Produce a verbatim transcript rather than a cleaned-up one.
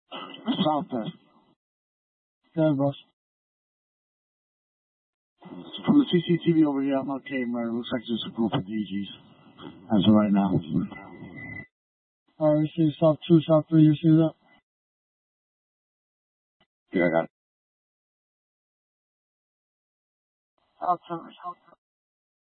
South there. Good, boss. From the C C T V over here, I'm not camera. It looks like there's a group of D Gs as of right now. Alright, we see South two, South three, you see that? Yeah, I got it. South two, South two.